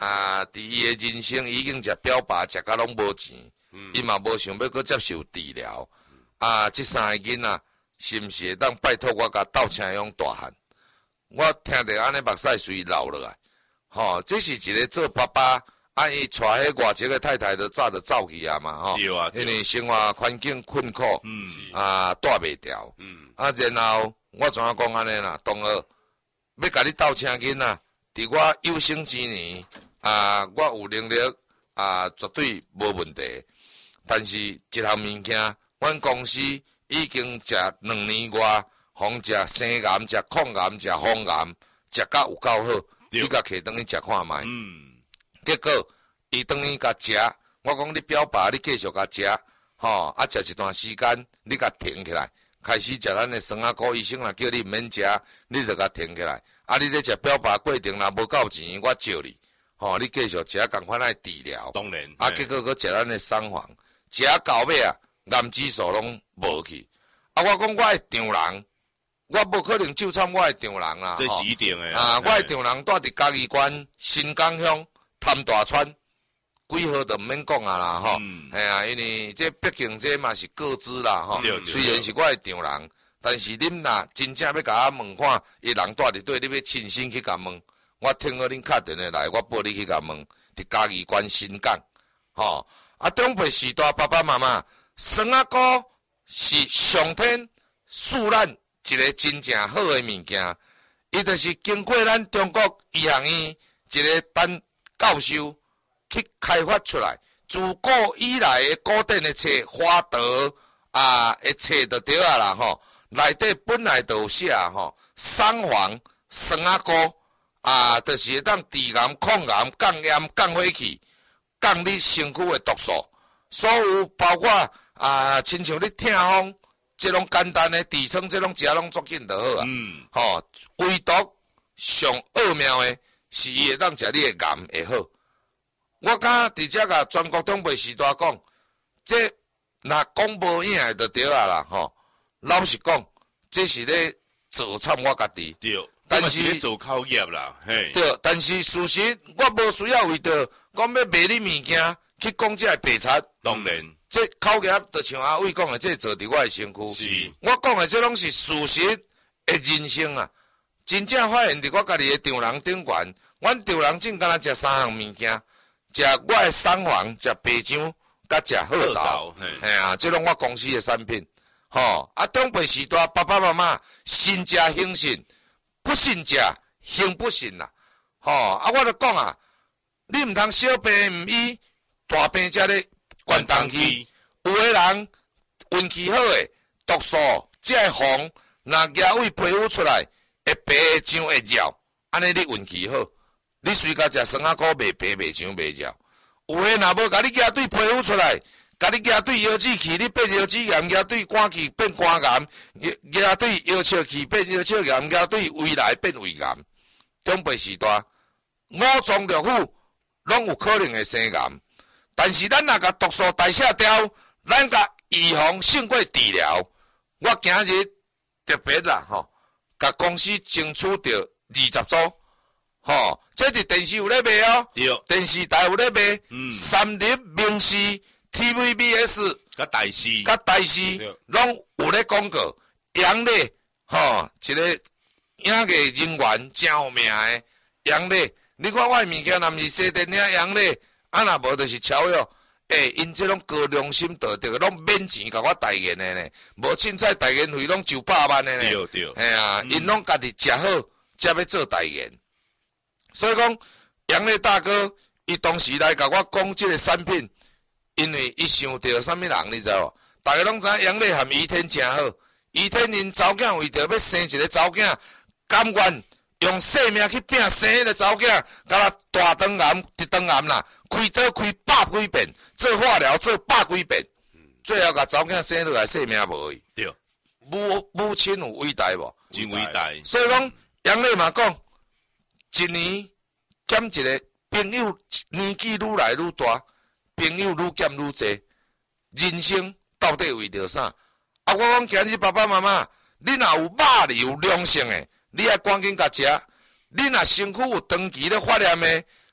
伫伊的人生已经食表爸食甲拢无钱，伊嘛无想要搁接受治疗。这三个囡仔是毋是会当拜托我甲斗请用大汉？我听着安尼目屎随流落来。这是一个做爸爸，伊带迄外籍的太太就早就走去啊嘛， 对啊， 因为生活环境困苦，带袂调，然后我怎样讲安尼啦？同学要甲你斗请囡仔，伫我有生之年，我有能力，绝对无问题。但是一项物件，阮公司已经食2年外，防食生癌、食抗癌、食风癌，食甲有够好。你甲摕转去食看卖，结果伊转去甲食，我讲你表爸，你继续甲食，食一段时间，你甲停起来，开始食咱的酸仔膏，医生若叫你毋免食，你就甲停起来。你咧食表爸过程若无够钱，我借你，你继续食，共款来治疗。 当然， 结果佮食咱的桑黄，食到尾癌指数拢无去。我讲我会丈人。我无可能就参我的丈人啦， 这是一定的我的丈人住伫嘉义县新港乡潭大村，几号就毋免讲啦，因为这毕竟这嘛是个资啦，虽然是我的丈人，但是恁若真正要甲我问看，伊人住伫对，你要亲身去甲问，我听到恁敲电话来，我报你去甲问，伫嘉义县新港，长辈时代爸爸妈妈，酸仔膏是上天赐咱一个真正好的物件，伊就是经过咱中国医学院一个单教授去开发出来，自古以来的古典的册花道的册就对啦内底本来就有写桑黄、酸仔膏就是会当治癌、抗癌、降炎、降火气、降你身躯的毒素，所有包括亲像你痛风。这种简单的痔疮，这种食拢足紧就好啊。唯独上奥妙的是伊会当食你的癌会好。我敢伫遮甲全国长辈时代讲，这若讲无影的就对啦老实讲，这是咧做惨我家己。 对， 但是做口业啦，嘿。 对，但是事实我无需要为着讲要卖你物件去讲这白贼。 当然。 这口业就像阿伟讲的，这做伫我的身躯。我讲的这拢是事实的人生啊！真正发现伫我家己的丈人顶悬，阮丈人正敢若食3项物件：食我的桑黄、食白姜，甲食褐枣。这拢我公司的产品。长辈时代爸爸妈妈信食兴信，不信食兴不信啦。我就讲你毋通小病毋医，大病才咧。关东去，有的人运气好诶，毒素这个红，若牙位皮肤出来，会白会痒会绕，安尼你运气好，你随甲食酸仔膏袂白袂痒袂绕。有诶若无甲你牙对皮肤出来，甲你牙对腰子气，你变腰子炎，牙对肝气变肝癌，牙对腰笑气变腰笑炎，牙对胃来变胃癌。长辈时代，五脏六腑拢有可能会生癌。但是咱若甲毒素代谢掉，咱甲预防胜过治疗。我今日特别啦甲公司争取到20组这伫电视有咧卖对， 电视台有咧卖三立、明视、TVBS 甲台视拢有咧广告。杨丽一个影艺人员真有名诶，杨丽，你看我诶物件，若毋是西电影杨丽。若无就是超越，因这种高良心道德，拢免钱甲我代言的呢，无凊彩代言费拢900万的呢。 对， 因拢家己食好，才要做代言。所以讲，杨丽大哥，伊当时来甲我讲这个产品，因为伊想到啥物人，你知无？大家拢知杨丽含倚天真好，倚天因查某囝为着要生一个查某囝，甘愿用性命去拼生迄个查某囝，甲他大肠癌、直肠癌啦。开刀开100几遍，做化疗做100几遍，最后甲查某囝生落来性命无去。 对， 母亲有伟大无？ 真伟大。 所以讲，杨丽嘛讲，一年减一个朋友，年纪愈来愈大，朋友愈减愈济，人生到底为着啥？我讲今日爸爸妈妈，你若有肉有良性的，你爱赶紧甲食；你若身躯有长期咧发炎的，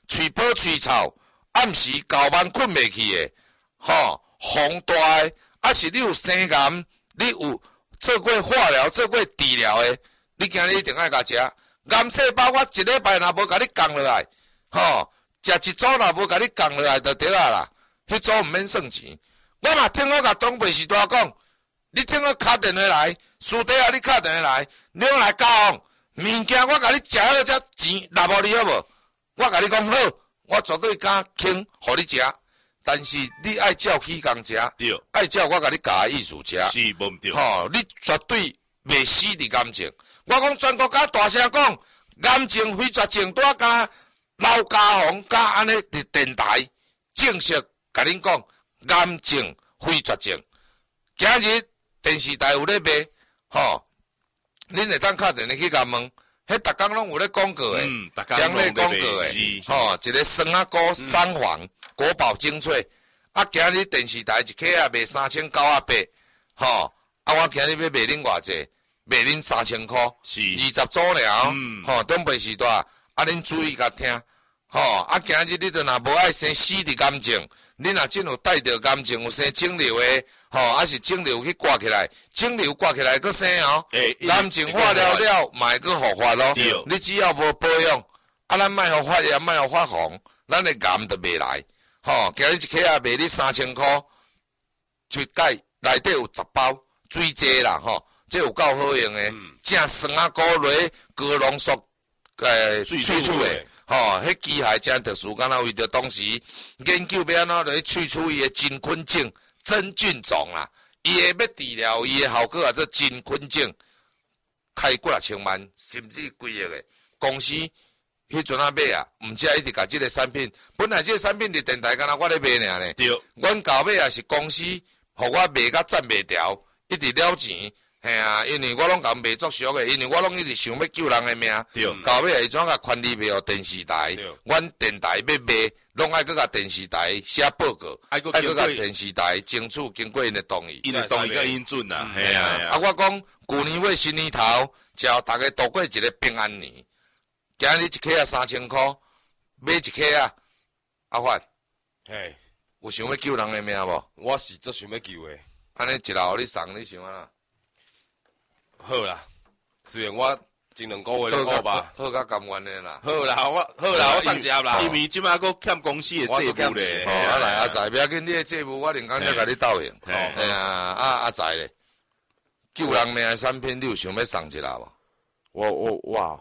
喙泡喙臭，暗时搞梦困袂去的，风大的，还是你有生癌，你有做过化疗、做过治疗的，你今日一定爱甲食。癌细胞我一礼拜若无甲你降落来，食一组若无甲你降落来就对啊啦，迄组毋免算钱。我嘛听我甲东北时代讲，你听我敲电话来，私底下你敲电话来，你来交往，物件我甲你食好才钱拿无你好无？我甲你讲好，我绝对敢倾，互你食。但是你爱照起工食， 对， 爱照我甲你教的意思食， 是无毋对。 你绝对袂死伫癌症。我讲全国甲大声讲，癌症非绝症，拄啊甲老家红甲安尼伫电台正式甲恁讲，癌症非绝症。今日电视台有咧卖，恁会当敲电话去甲问，迄逐工拢有咧广告诶，两类广告诶，一个酸仔菇三黄国宝精粹，今日电视台一克啊卖3980，我今日要卖恁偌济，卖恁3000块，是20组了，东北时代，恁注意甲听，今日你若无爱生死伫癌症，你若真有带着癌症有生肿瘤诶。还是肿瘤去挂起来，肿瘤挂起来佫生哦。癌症化了，嘛会佫复发咯。你只要无保养，咱莫互发炎，莫互发红，咱的癌就袂来。今日一克啊卖你3000块，一盖内底有10包水剂啦，这有够好用的。正酸仔菇落高浓缩萃取的，迄机械真特殊，敢若为着当时研究要安怎来萃取伊的真菌种。真菌种啦，伊会要治疗，伊的效果啊，做真菌种，开几啊千万，甚至几亿的公司，迄阵啊买啊，毋只一直甲即个产品，本来即个产品伫电台敢若我咧卖尔呢。对，阮到尾也是公司，互我卖甲赚袂条，一直了钱，嘿啊，因为我拢甲卖足俗的，因为我拢一直想要救人的命。对，到尾会怎甲权利卖互电视台？阮电台要卖。拢爱搁甲电视台写报告，爱搁甲电视台争取经过因的同意， 因的同意甲因准啦，嘿啊！ 我讲旧年尾新年头，只大家度过一个平安年。今日一克啊3000块，买一克啊，阿发， 嘿， 有想要救人的命无？ 我是足想要救的。 安尼一老你送你想安怎？ 好啦，虽然我。前2个月好吧， 好甲甘愿的啦。 好啦，我上接啦。 因为即马佫欠公司的债务咧。 来阿仔，不要紧，你的债务我连工才甲你斗用。哎呀，阿仔咧，救人命的产品，你有想要送一啦无？ 我，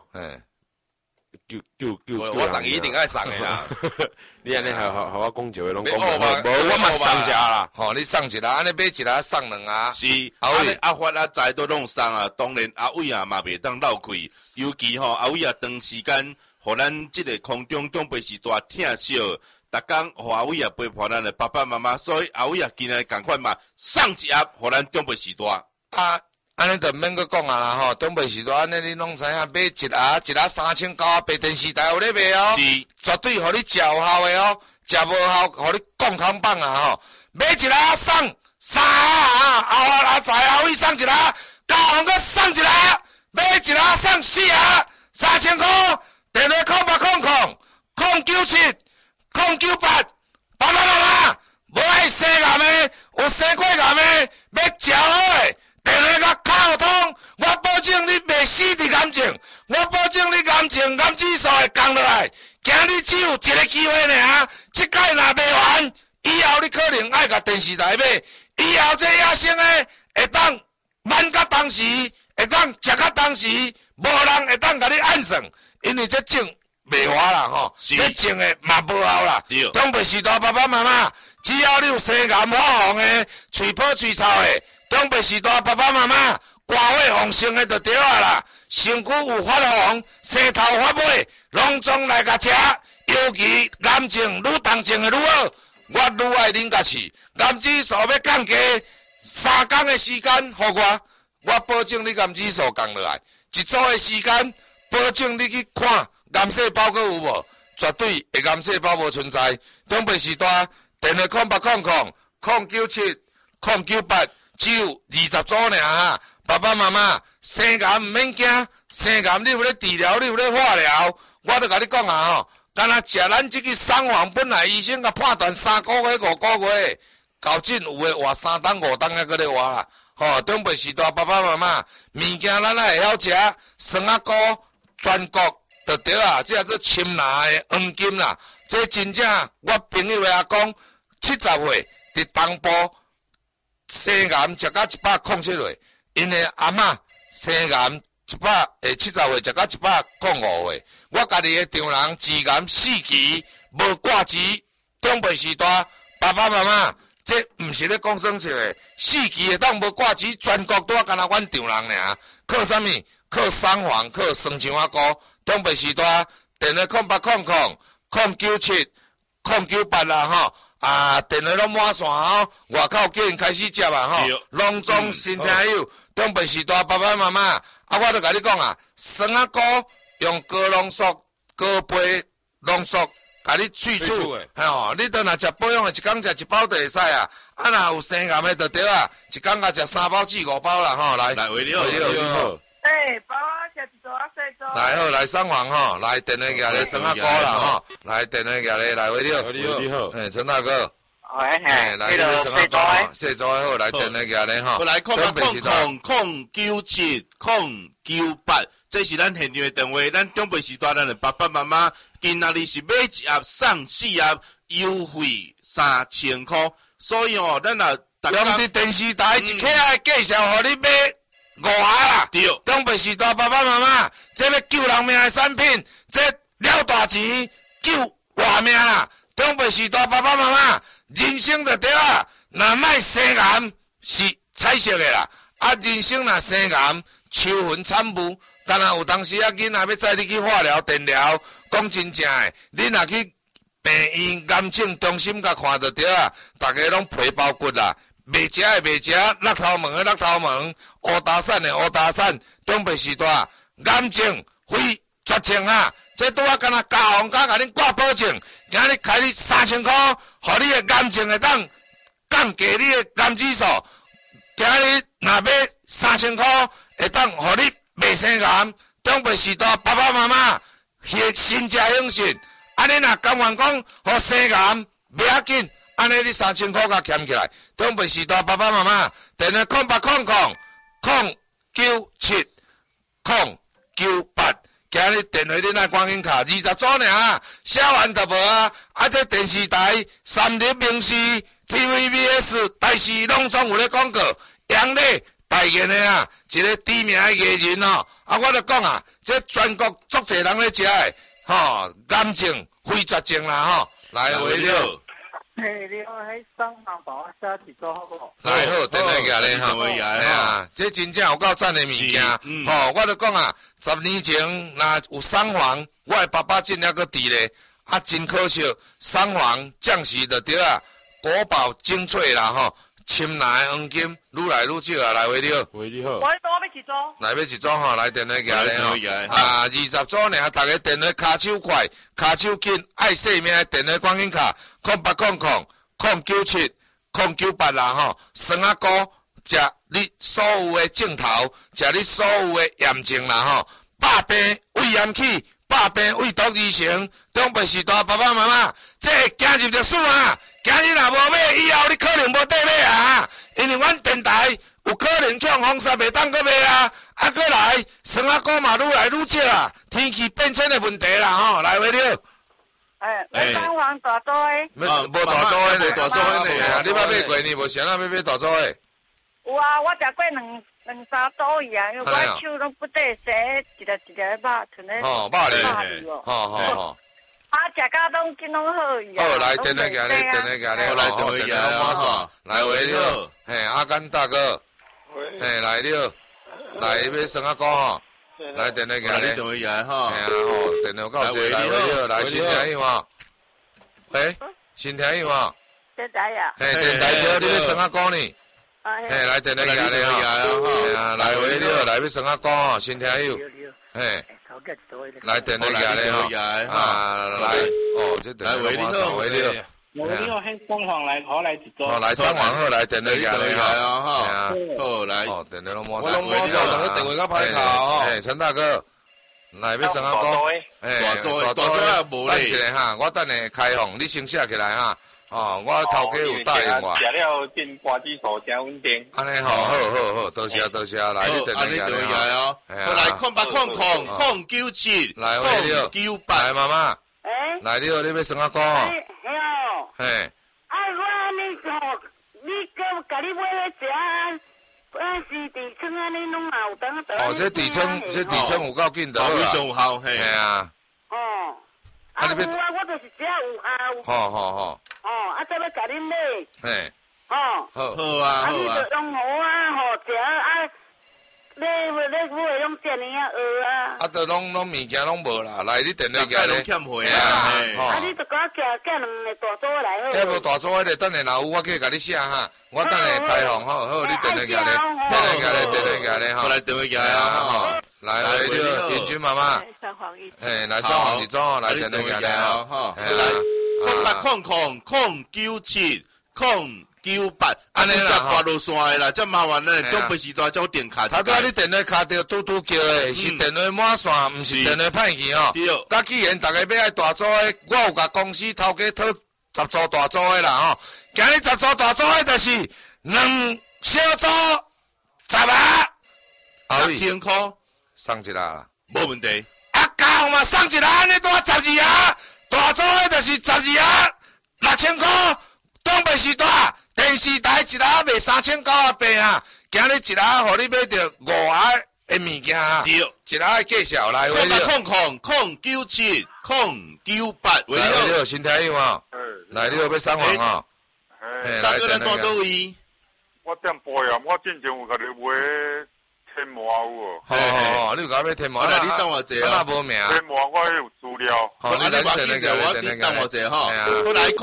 我送一定爱送的啦。你安尼互我讲一个拢讲无，我嘛送一啦。 你送一啦，安尼买一啦，送2啊。 是，安尼阿发阿仔都拢送啊。当然阿伟啊嘛袂当漏开，尤其阿伟啊长时间，互咱即个空中长辈时代听惜，逐工互阿伟啊陪伴咱的爸爸妈妈，所以阿伟啊今日共款嘛，送一盒互咱长辈时代。 安尼就毋免阁讲啊啦东北时代安尼你拢知影，买一盒3900白电视台有咧卖哦，是绝对互你食有效的哦，食无效互你降空棒啊买一盒送3盒，阿仔阿伟送一盒，高雄阁送一盒，买一盒送4盒，3000块，电话0800 097 098，爸爸妈妈无爱生癌的，有生过癌的，要食好的。电话甲敲通，我保证你袂死伫癌症，我保证你癌症癌指数会降落来。今日只有一个机会尔，即届若卖完，以后你可能爱甲电视台买，以后这野生的会当慢甲当时，会当食甲当时，无人会当甲你按算，因为这种袂活啦这种的嘛无效啦。东北时代爸爸妈妈，只要你有生癌发红的，喙泡喙臭的。东北时代爸爸妈妈，肝火旺盛的就对啊啦，身躯有发红、生头发尾，拢总来甲食。尤其癌症愈重症的愈好，我愈爱恁家饲。癌指数要降低3天的时间，互我保证你癌指数降落来。一周的时间，保证你去看癌细胞阁有无，绝对会癌细胞无存在。东北时代电话0800 097 098。只有20组尔爸爸妈妈生癌毋免惊，生癌你有咧治疗，你有咧化疗，我都甲你讲啊敢若食咱即个送房，本来医生甲判断3个月、5个月，搞紧有诶活3档5档还搁咧活啦。吼，长辈时代爸爸妈妈，物件咱会晓食，酸仔菇全国就对啊，这做深蓝诶黄金啦。这真正我朋友诶阿公70岁伫东部生癌食到107岁，因诶阿嬷生癌70岁食到105岁。我家己诶丈人治癌4期无挂齿，长辈时代爸爸妈妈。这毋是咧讲生笑诶，4期会当无挂齿，全国拄啊干那阮丈人尔，靠啥物？靠送房，靠酸肠仔菇。长辈时代电话0800097098啦吼，电话拢满线吼，外口叫因开始接啊吼，拢总新听友。长辈时代爸爸妈妈，我著甲你讲啊，酸仔菇用高浓缩、高杯浓缩。甲你萃取，吼，你倒若食保养诶，一工食1包就会使啊。若有生癌诶就对啊，一工甲食3包至5包啦，吼，来， 为了， 包啊，食一组啊，细组。 来好，来送房吼，来电话举咧酸仔菇啦吼，来电话举咧，来为了， 你好， 陈大哥， 来你咧酸仔菇吼，细组好，来电话举咧吼， 来098，这是咱现场诶电话，咱长辈时代咱诶爸爸妈妈，今仔日是买1盒送4盒，优惠3000块，所以哦，咱啊， 用伫电视台一客仔介绍，互你买5盒啦。 对， 长辈时代爸爸妈妈，这要救人命诶产品，这了大钱救活命啦。长辈时代爸爸妈妈，人生就对啊，若莫生癌是彩色诶啦，人生若生癌，秋云惨雾。敢若有当时仔囡仔要载你去化疗、电疗，讲真正诶，你若去病院癌症中心甲看就对啊，逐个拢皮包骨啦，袂食诶袂食，落头毛诶落头毛，乌打散诶乌打散，长辈时代癌症非绝症啊！这拄啊，敢若加红甲甲恁挂保证，今日开你3000块，互你诶癌症会当降低你诶癌指数，今日若买3000块，会当互你。袂生癌，长辈时代爸爸妈妈身家永信，安尼若甘愿讲，互生癌袂要紧，安尼你3000块甲欠起来。长辈时代爸爸妈妈，电话0800097098，今日电话恁爱赶紧卡，20组尔，写完就无啊。这电视台、三立明视、TVBS 台视拢总有咧广告，杨丽。大言的啊，一个知名的艺人哦，我著讲啊，这全国足侪人咧食的，吼，癌症非绝症啦吼，来为了。 你好，迄送房包写一组好不好？ 来好，电话举咧吼， 哎呀，这真正有够赞的物件，吼，我著讲啊，10年前若有送房，我的爸爸真还阁伫咧，真可惜，送房暂时就对啊，国宝精粹啦吼。深蓝的黄金，愈来愈少啊！来为了， 喂，你好， 我要要一组， 来要一组吼，来电话举咧吼，20组尔，大家电话卡手快，卡手紧，爱性命电话赶紧卡，0800097098啦吼，酸仔菇食你所有的镜头，食你所有的炎症啦吼，百病胃炎起，百病胃毒二成，长辈时代爸爸妈妈，这行入着死啊！今日若无买，以后你可能无得买啊！因为阮电台有可能抢风沙袂当搁买啊！搁来酸仔菇嘛愈来愈少啊！天气变迁的问题啦吼，来为了。 送房大组诶。 无大组诶，无大组诶呢？你捌买过呢？无想到要买大组诶。 有啊，我食过两三组伊啊，因为我手拢不得洗，一粒肉剩咧。 肉咧，吼。 食甲拢紧拢好伊啊！ 好，来电话举咧，电话举咧， 来电话举咧， 来为了，阿甘大哥，来了，来要酸仔菇吼，来电话举咧， 电话举吼， 吼，电话够济，来为了，来新听友吼，喂，新听友吼， 电台呀， 电台对，你要酸仔菇呢？来电话举咧吼，来为了，来要酸仔菇吼，新听友，来电话举咧吼，来，这电话马上为了。 我迄送房来，好来一组。 来送房好，来电话举咧吼， 好来， 电话拢马上。 我拢马上，等个电话甲歹头。 陈大哥， 来要怎啊讲？ 大组也无咧。 等一下哈，我等下开放，你先写起来哈。哦，我头家有答应我。 食了进瓜子所真稳定。 安尼好，多谢，来你等下来哦。来08000997 来喂了，来妈妈，来了，你要怎啊讲？嘿。 你甲你买咧食，是地村安尼拢嘛有当得。 哦，这地村有够紧的， 非常有效，嘿啊。 哦，有啊，我就是只有效。 好。 啊，再要甲恁买。 嘿。 好啊。 你就用好啊，食啊，你会用这呢啊学啊。 啊，都拢物件拢无啦，来你电话来咧。欠货啊。 你就甲寄两个大组来好。 要无大组迄个，等下若有我去甲你写哈，我等下开放好，你电话寄咧，好， 来电话寄啊， 来了，英君妈妈，来上黄一组，来电话寄咧，哈， 来080009970998，安尼啦，挂落线的啦，这麻烦咧，东北时代叫电卡。 他讲你电话卡着嘟嘟叫的，是电话满线，毋是电话歹去吼。 对。 甲既然大家要爱大组的，我有甲公司头家讨10组大组的啦吼。今日10组大组的，就是2小组10啊 ，6000块送一啦， 无问题。 啊，高嘛送一啦，安尼多12啊，大组的就是12啊，6000块。东北时代电视台一下卖3980啊，今日一下互你买着5啊的物件啊，一下的介绍来回了。 080009970998， 来了，新台友啊，来了要送黄啊， 大哥咱住倒位？ 我点播呀，我之前有甲你买天麻有哦。好，你有甲买天麻， 来你等我者啊， 无名。 天麻我有资料。 好，你来电话，我你等我者吼。好，来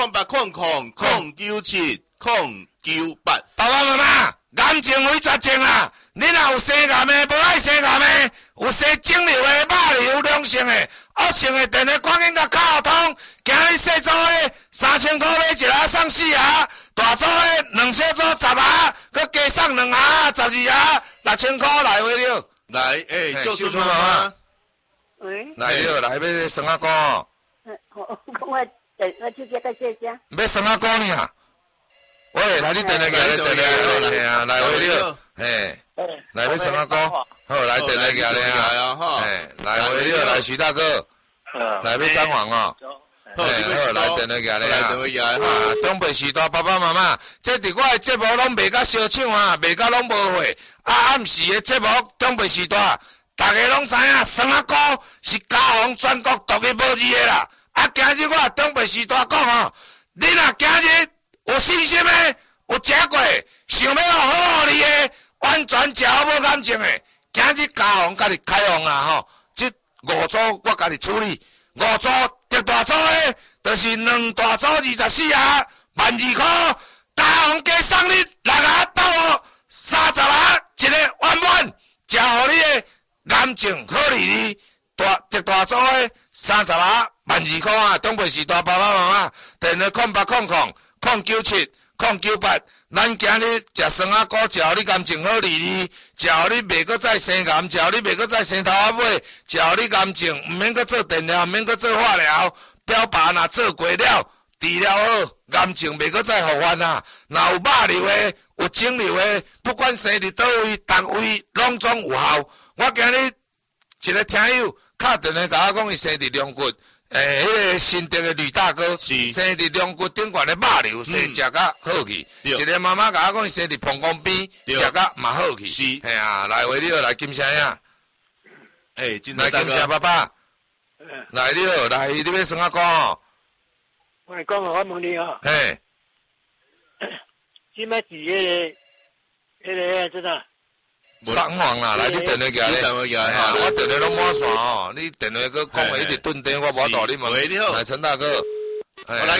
080009970998。 爸爸妈妈，感情为绝情啊！你若有生癌的，无爱生癌的，有生肿瘤的、肉瘤、良性的、恶性的，电话赶紧甲卡通。今日小组的3000块买一下送4下，大组的2小组10下，佮加送2下12下，6000块来回了。 来，秀春妈妈。 喂。 来了，来要生阿哥。 我去接个姐姐。 要生阿哥呢？喂，来你电话来，嘿啊，来回了，嘿，来要生阿哥，好，来电话来啊，嘿，来回了，来徐大哥，来要送黄哦。好，来电话来啊！东北时代爸爸妈妈，这伫我的节目拢卖甲烧抢啊，卖甲拢无货。暗时的节目东北时代，大家拢知影，双阿哥是嘉宏全国独一无二的啦。今日我东北时代讲吼，你若今日有信心的，有食过，想要好你的，完全食好无感情的，今日嘉宏甲你开放啦吼，这5组我甲你处理，5组。特大组的，就是2大组24下，12000块，嘉宏加送你6下到30下，一个圆满，食互你的感情好利利。特大组的30下12000块啊，东北时代爸爸妈妈，电话0800097998，咱今日食酸仔糕，食互你感情好利利，食互你袂阁再生癌，食互你袂阁再生头仔尾，食互你感情毋免阁做电疗，毋免阁做化疗，标靶若做过了，治疗好，感情袂阁再复发啊！若有肉瘤的，有肿瘤的，不管生伫倒位，逐位拢总有效。我今日一个听友敲电话甲我讲，伊生伫龙骨。迄个新竹的吕大哥，生伫龙骨顶悬的肉瘤，生食甲好去。一个妈妈甲我讲，伊生伫膀胱边，食甲嘛好去。是，嘿啊，来回了，来金声呀。来金声爸爸。来了，来你要生阿哥哦。 我讲我问你哦。 嘿。 即摆是迄个真啊。 送黄啦，来你电话寄咧，我电话拢满线哦，你电话佮讲话一直顿电，我无道你问。来陈大哥， 来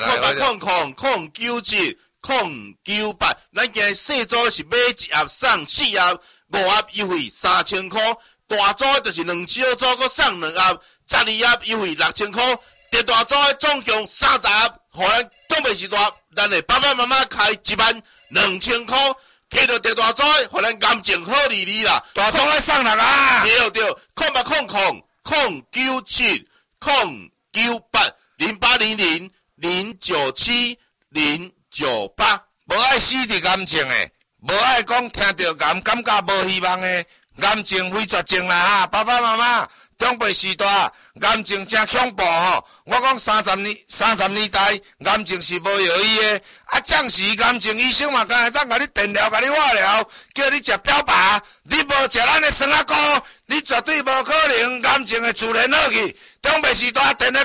080009970998，咱今日细组是买1盒送4盒，5盒优惠3000块，大组就是2小组佮送2盒，12盒优惠6000块，特大组的总共30盒，互咱东北时代，咱的爸爸妈妈开12000块。摕到特大组的，互咱感情好利利啦。 大组的送6啊！ 对，080009970998， 098080970970988。 无爱死伫癌症诶，无爱讲听到癌感觉无希望诶，癌症非绝症啦哈！爸爸妈妈，长辈时代癌症真恐怖吼！我讲30年代癌症是无药医诶，啊，暂时癌症医生嘛，敢会当甲你电疗、甲你化疗，叫你食标靶，你无食咱诶酸仔膏，你绝对无可能癌症会自然好去。长辈时代电话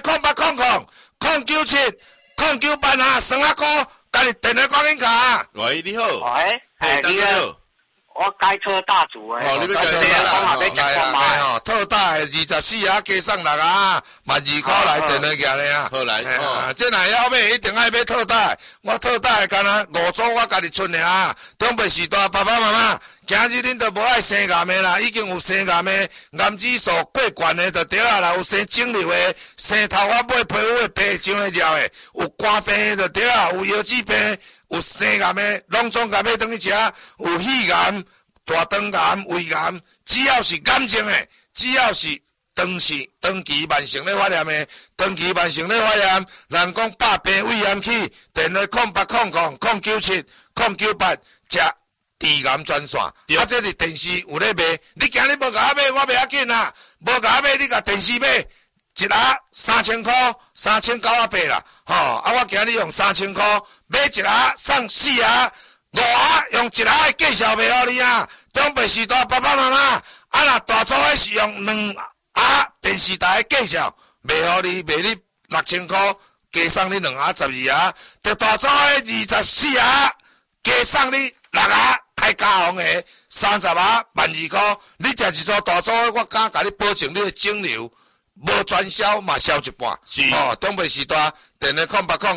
09800097098啊，酸仔膏。甲你电话讲紧卡。 喂，你好。 喂， 大家好。 我改车大主诶。 哦，你要改车啦？ 来吼，特大诶24啊，加送6啊，12块来电话寄咧啊。 好来， 这若要买，一定爱买特大。我特大诶，干那5组我家己出尔。长辈时代，爸爸妈妈，今日恁都无爱生癌诶啦，已经有生癌诶，癌指数过悬诶就对啊啦，有生肿瘤诶，生头发尾皮肤诶皮肿诶照诶，有肝病诶就对啊，有腰子病。有生癌的，拢总甲要转去食；有肺癌、大肠癌、胃癌，只要是癌症的，只要是长期慢性咧发炎的，长期慢性咧发炎，人讲百病胃炎起，电话08000097098食治癌专线。啊，这是电视有咧卖，你今日无甲我买，我袂要紧啦，无甲我买，你甲电视买。一盒3000块，3980啦，吼！啊，我今日用3000块买一盒，送4盒，5盒用一盒的介绍卖互你啊！长辈时代爸爸妈妈，啊，若大组的是用2盒电视台的介绍卖互你，卖你6000块，加送你2盒12盒，着大组的24盒，加送你6盒开加红的30盒12块，你食一组大组的，我敢甲你保证你的肿瘤。无全销嘛，销一半。 是哦，长辈时代电话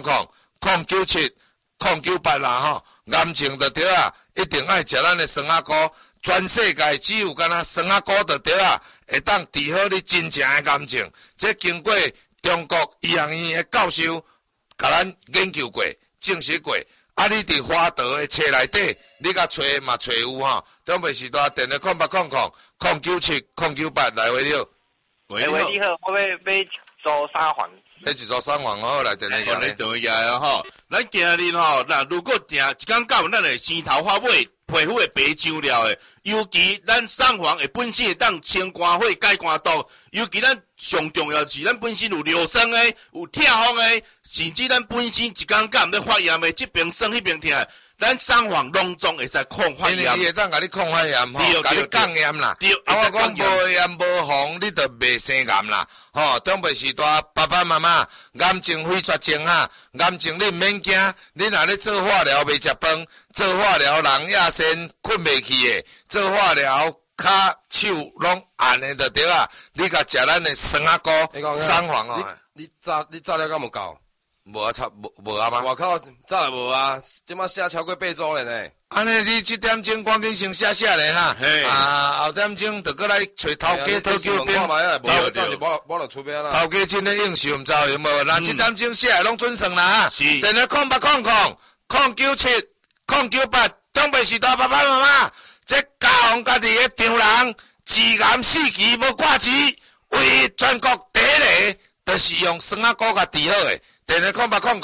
08000097098啦吼。癌症就对啊，一定爱食咱的酸仔膏。全世界只有敢若酸仔膏就对啊，会当治好你真正的癌症。这经过中国医学院的教授甲咱研究过、证实过。啊，你伫花道的册内底，你甲找嘛找有吼。长辈时代电话08000097098来回了。 喂，你好，我要买租3房。 买一组3房哦，来电话讲你等下啊吼，咱今日吼，那如果定一工到，咱会生头发尾皮肤会白肿了的，尤其咱3房会本身会当清肝火、解肝毒，尤其咱上重要是咱本身有尿酸的、有痛风的，甚至咱本身一工到咧发炎的，这边酸迄边痛。咱3房拢总会使抗发炎， 伊会当甲你抗发炎吼，甲你降炎啦。啊，我讲无炎无红，你就袂生癌啦。吼，长辈时代爸爸妈妈，癌症非绝症哈，癌症你毋免惊，你若咧做化疗袂食饭，做化疗人夜先困袂去的，做化疗骹手拢暗的就对啊。你甲食咱的酸仔膏3房哦。 你炸了敢无够？ 无啊，无啊吗？ 外口早就无啊，即马写超过8组了呢。 安尼你7点钟赶紧先写咧哈，后点钟就过来找头家讨救兵， 无就出边啦。 头家真咧应酬，毋知有无？那7点钟写拢准算啦哈。电话08000097098，长辈时代爸爸妈妈，这家皇家己的丈人治癌4期无挂齿，为全国第一个，就是用酸仔膏甲治好的。电话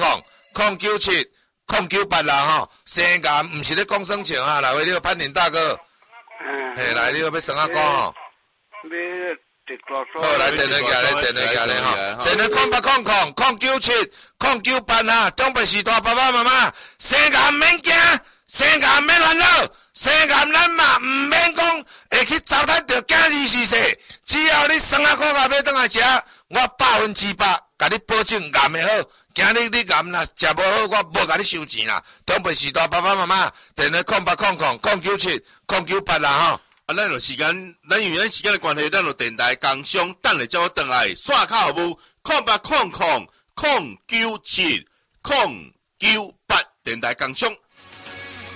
08000097098啦吼，生癌毋是咧讲生笑啊，来为了潘林大哥，嘿，来你要酸仔膏吼，好来电话寄咧吼，电话08000097098啊，长辈时代爸爸妈妈，生癌免惊，生癌免烦恼，生癌咱嘛毋免讲会去糟蹋着囝儿是势，只要你酸仔膏甲买转来食，我100%甲你保证癌会好。今日你癌啦食无好，我无甲你收钱啦。长辈时代爸爸妈妈，电话08000097098啦吼。 啊，咱有时间，咱因为咱时间的关系，咱有电台工商，等下叫我转来线卡服务08000097098电台工商。